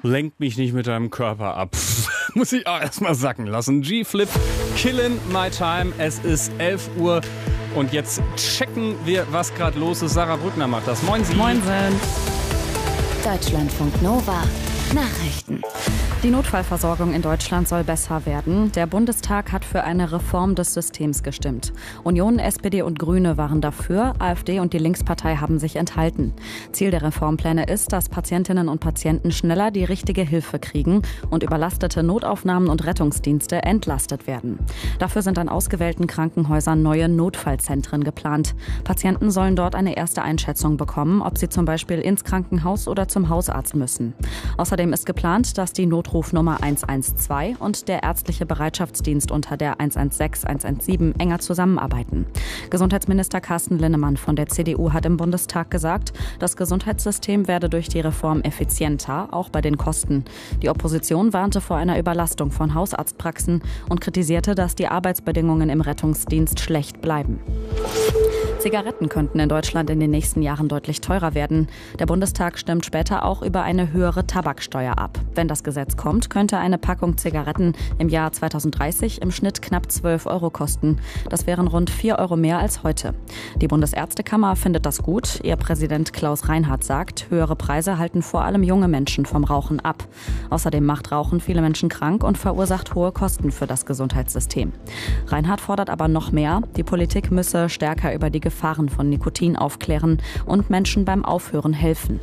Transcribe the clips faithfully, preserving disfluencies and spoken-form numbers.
Lenk mich nicht mit deinem Körper ab. Muss ich auch erstmal sacken lassen. G-Flip, Killin' My Time. Es ist elf Uhr und jetzt checken wir, was gerade los ist. Sarah Brückner macht das. Moin Sie. Moinsen. Deutschlandfunk Nova. Nachrichten. Die Notfallversorgung in Deutschland soll besser werden. Der Bundestag hat für eine Reform des Systems gestimmt. Union, S P D und Grüne waren dafür. AfD und die Linkspartei haben sich enthalten. Ziel der Reformpläne ist, dass Patientinnen und Patienten schneller die richtige Hilfe kriegen und überlastete Notaufnahmen und Rettungsdienste entlastet werden. Dafür sind an ausgewählten Krankenhäusern neue Notfallzentren geplant. Patienten sollen dort eine erste Einschätzung bekommen, ob sie zum Beispiel ins Krankenhaus oder zum Hausarzt müssen. Außerdem ist geplant, dass die Notrufnummer eins eins zwei und der ärztliche Bereitschaftsdienst unter der eins eins sechs, eins eins sieben enger zusammenarbeiten. Gesundheitsminister Carsten Linnemann von der C D U hat im Bundestag gesagt, das Gesundheitssystem werde durch die Reform effizienter, auch bei den Kosten. Die Opposition warnte vor einer Überlastung von Hausarztpraxen und kritisierte, dass die Arbeitsbedingungen im Rettungsdienst schlecht bleiben. Zigaretten könnten in Deutschland in den nächsten Jahren deutlich teurer werden. Der Bundestag stimmt später auch über eine höhere Tabaksteuer ab. Wenn das Gesetz kommt, könnte eine Packung Zigaretten im Jahr zweitausenddreißig im Schnitt knapp zwölf Euro kosten. Das wären rund vier Euro mehr als heute. Die Bundesärztekammer findet das gut. Ihr Präsident Klaus Reinhardt sagt, höhere Preise halten vor allem junge Menschen vom Rauchen ab. Außerdem macht Rauchen viele Menschen krank und verursacht hohe Kosten für das Gesundheitssystem. Reinhardt fordert aber noch mehr. Die Politik müsse stärker über die Gefahren von Nikotin aufklären und Menschen beim Aufhören helfen.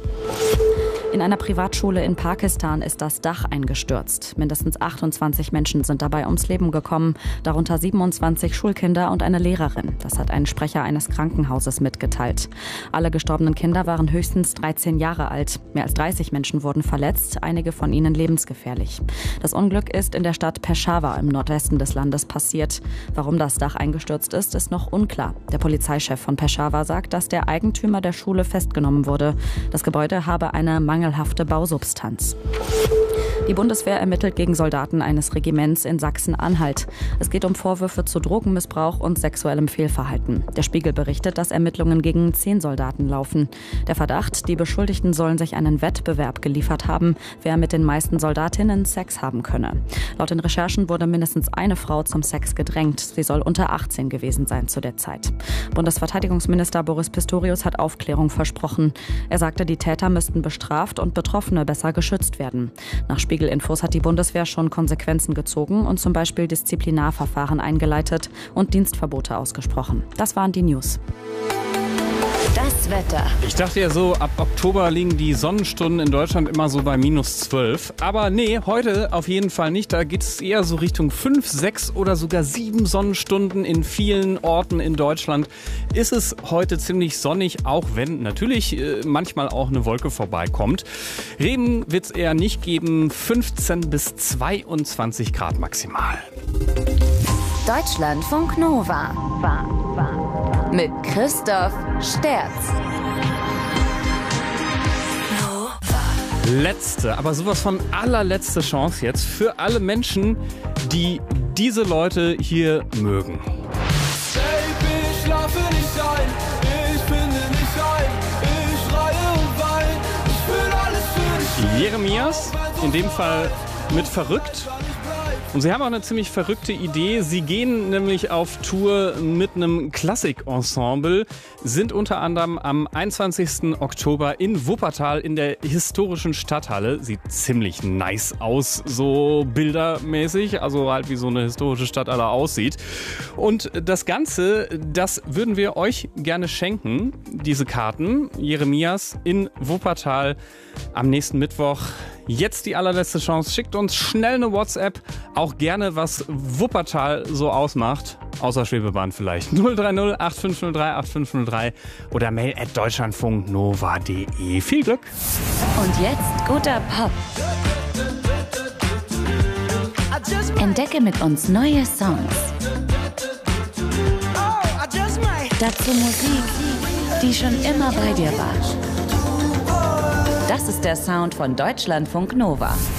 In einer Privatschule in Pakistan ist das Dach eingestürzt. Mindestens achtundzwanzig Menschen sind dabei ums Leben gekommen, darunter siebenundzwanzig Schulkinder und eine Lehrerin. Das hat ein Sprecher eines Krankenhauses mitgeteilt. Alle gestorbenen Kinder waren höchstens dreizehn Jahre alt. Mehr als dreißig Menschen wurden verletzt, einige von ihnen lebensgefährlich. Das Unglück ist in der Stadt Peshawar im Nordwesten des Landes passiert. Warum das Dach eingestürzt ist, ist noch unklar. Der Polizeichef von Peshawar sagt, dass der Eigentümer der Schule festgenommen wurde. Das Gebäude habe eine mangelhafte Bausubstanz. Die Bundeswehr ermittelt gegen Soldaten eines Regiments in Sachsen-Anhalt. Es geht um Vorwürfe zu Drogenmissbrauch und sexuellem Fehlverhalten. Der Spiegel berichtet, dass Ermittlungen gegen zehn Soldaten laufen. Der Verdacht, die Beschuldigten sollen sich einen Wettbewerb geliefert haben, wer mit den meisten Soldatinnen Sex haben könne. Laut den Recherchen wurde mindestens eine Frau zum Sex gedrängt. Sie soll unter achtzehn gewesen sein zu der Zeit. Bundesverteidigungsminister Boris Pistorius hat Aufklärung versprochen. Er sagte, die Täter müssten bestraft und Betroffene besser geschützt werden. Nach Spiegel-Infos hat die Bundeswehr schon Konsequenzen gezogen und zum Beispiel Disziplinarverfahren eingeleitet und Dienstverbote ausgesprochen. Das waren die News. Das Wetter. Ich dachte ja so, ab Oktober liegen die Sonnenstunden in Deutschland immer so bei minus zwölf. Aber nee, heute auf jeden Fall nicht. Da geht es eher so Richtung fünf, sechs oder sogar sieben Sonnenstunden. In vielen Orten in Deutschland ist es heute ziemlich sonnig, auch wenn natürlich äh, manchmal auch eine Wolke vorbeikommt. Regen wird es eher nicht geben. fünfzehn bis zweiundzwanzig Grad maximal. Deutschlandfunk Nova. Mit Christoph Sterz. Letzte, aber sowas von allerletzte Chance jetzt für alle Menschen, die diese Leute hier mögen. Baby, ich schlafe nicht ein, ich finde nicht ein, ich schreie und weine, ich will alles für dich. Jeremias, in dem Fall mit Verrückt. Und sie haben auch eine ziemlich verrückte Idee. Sie gehen nämlich auf Tour mit einem Klassik-Ensemble, sind unter anderem am einundzwanzigsten Oktober in Wuppertal in der historischen Stadthalle. Sieht ziemlich nice aus, so bildermäßig, also halt wie so eine historische Stadthalle aussieht. Und das Ganze, das würden wir euch gerne schenken, diese Karten. Jeremias in Wuppertal am nächsten Mittwoch. Jetzt die allerletzte Chance. Schickt uns schnell eine WhatsApp. Auch gerne, was Wuppertal so ausmacht. Außer Schwebebahn vielleicht. null drei null acht fünf null drei acht fünf null drei oder mail at deutschlandfunknova punkt de. Viel Glück. Und jetzt guter Pop. Entdecke mit uns neue Songs. Dazu Musik, die schon immer bei dir war. Das ist der Sound von Deutschlandfunk Nova.